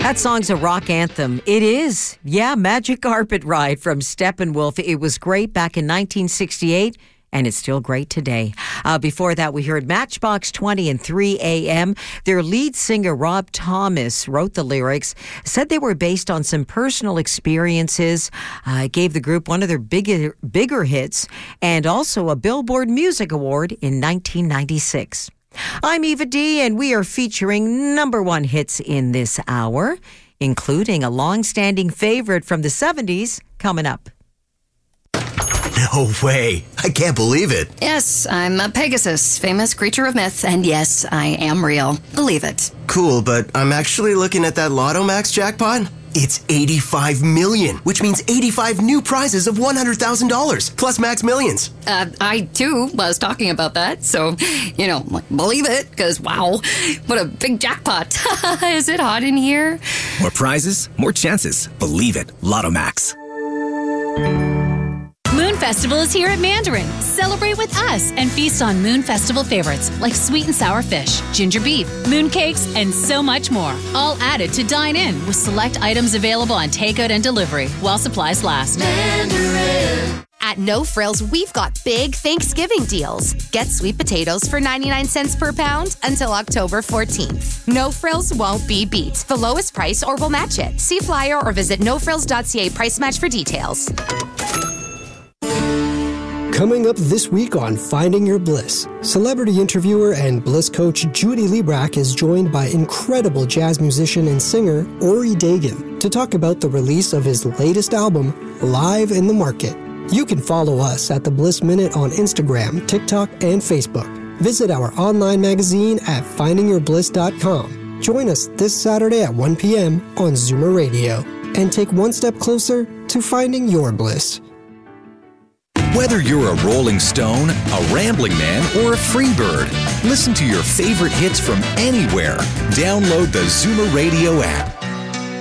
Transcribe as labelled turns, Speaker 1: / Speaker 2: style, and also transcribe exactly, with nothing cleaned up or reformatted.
Speaker 1: That song's a rock anthem. It is. Yeah, Magic Carpet Ride from Steppenwolf. It was great back in nineteen sixty-eight. And it's still great today. Uh, before that, we heard Matchbox twenty and three a.m. Their lead singer, Rob Thomas, wrote the lyrics, said they were based on some personal experiences. Uh, gave the group one of their bigger, bigger hits and also a Billboard Music Award in nineteen ninety-six. I'm Eva D, and we are featuring number one hits in this hour, including a long-standing favorite from the seventies coming up.
Speaker 2: No way. I can't believe it.
Speaker 3: Yes, I'm a Pegasus, famous creature of myth, and yes, I am real. Believe it.
Speaker 2: Cool, but I'm actually looking at that Lotto Max jackpot. It's eighty-five million, which means eighty-five new prizes of one hundred thousand dollars, plus Max Millions.
Speaker 3: Uh, I, too, was talking about that, so, you know, believe it, because, wow, what a big jackpot. Is it hot in here?
Speaker 4: More prizes, more chances. Believe it. Lotto Max.
Speaker 5: Moon Festival is here at Mandarin. Celebrate with us and feast on Moon Festival favorites like sweet and sour fish, ginger beef, moon cakes, and so much more. All added to dine in with select items available on takeout and delivery while supplies last.
Speaker 6: Mandarin. At No Frills, we've got big Thanksgiving deals. Get sweet potatoes for ninety-nine cents per pound until October fourteenth. No Frills won't be beat. The lowest price or we'll match it. See flyer or visit no frills dot c a price match for details.
Speaker 7: Coming up this week on Finding Your Bliss, celebrity interviewer and Bliss coach Judy Liebrecht is joined by incredible jazz musician and singer Ori Dagan to talk about the release of his latest album, Live in the Market. You can follow us at The Bliss Minute on Instagram, TikTok, and Facebook. Visit our online magazine at finding your bliss dot com. Join us this Saturday at one p.m. on Zoomer Radio and take one step closer to finding your bliss.
Speaker 4: Whether you're a Rolling Stone, a Rambling Man, or a Freebird, listen to your favorite hits from anywhere. Download the Zoomer Radio app.